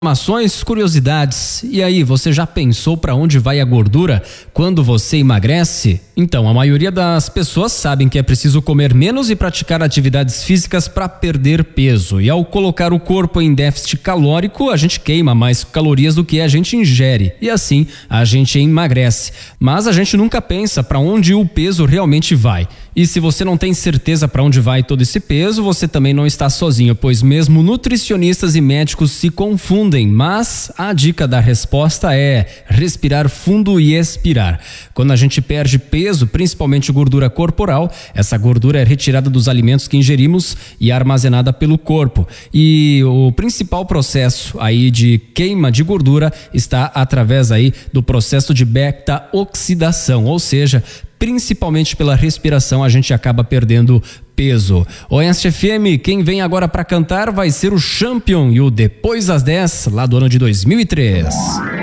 Informações, curiosidades. E aí, você já pensou para onde vai a gordura quando você emagrece? Então, a maioria das pessoas sabem que é preciso comer menos e praticar atividades físicas para perder peso. E ao colocar o corpo em déficit calórico, a gente queima mais calorias do que a gente ingere. E assim, a gente emagrece. Mas a gente nunca pensa para onde o peso realmente vai. E se você não tem certeza para onde vai todo esse peso, você também não está sozinho, pois mesmo nutricionistas e médicos se confundem, mas a dica da resposta é respirar fundo e expirar. Quando a gente perde peso, principalmente gordura corporal, essa gordura é retirada dos alimentos que ingerimos e armazenada pelo corpo. E o principal processo aí de queima de gordura está através aí do processo de beta-oxidação, ou seja, principalmente pela respiração, a gente acaba perdendo peso. Oeste FM, quem vem agora para cantar vai ser o Champion e o Depois das 10, lá do ano de 2003.